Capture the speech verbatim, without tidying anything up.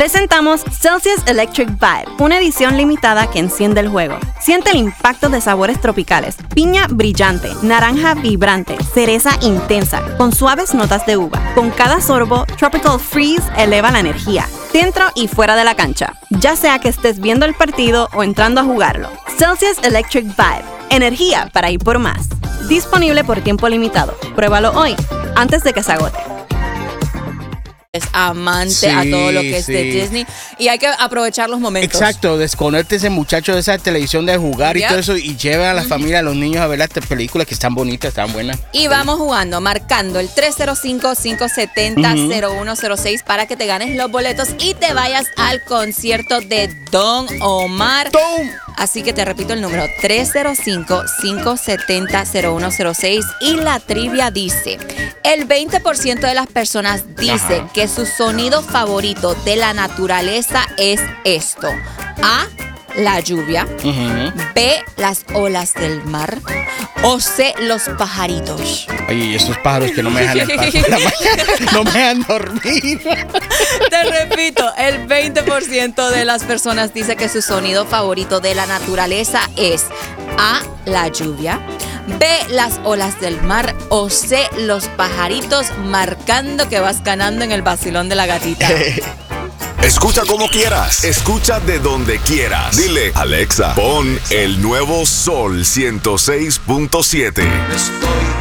Presentamos Celsius Electric Vibe, una edición limitada que enciende el juego. Siente el impacto de sabores tropicales, piña brillante, naranja vibrante, cereza intensa, con suaves notas de uva. Con cada sorbo, Tropical Freeze eleva la energía, dentro y fuera de la cancha, ya sea que estés viendo el partido o entrando a jugarlo. Celsius Electric Vibe, energía para ir por más. Disponible por tiempo limitado. Pruébalo hoy, antes de que se agote. Es amante Sí, a todo lo que es sí. de Disney y hay que aprovechar los momentos. Exacto, desconecte ese muchacho de esa televisión de jugar Yep. y todo eso y lleve a la familia, a los niños a ver las te- películas que están bonitas, están buenas. Y vamos jugando, marcando el tres cero cinco, cinco siete cero, cero uno cero seis para que te ganes los boletos y te vayas al concierto de Don Omar. ¡Tom! Así que te repito el número, tres cero cinco, cinco siete cero, cero uno cero seis. Y la trivia dice, el veinte por ciento de las personas dice Ajá. que su sonido favorito de la naturaleza es esto. A, la lluvia. Ujú. B, las olas del mar. O C, los pajaritos. Oye, esos pájaros que no me dejan en paz por la mañana, no me dejan dormir. Te repito, el veinte por ciento de las personas dice que su sonido favorito de la naturaleza es A, la lluvia, B, las olas del mar o C, los pajaritos, marcando que vas ganando en el vacilón de la gatita. Escucha como quieras. Escucha de donde quieras. Dile, Alexa, pon el nuevo Sol ciento seis punto siete. Estoy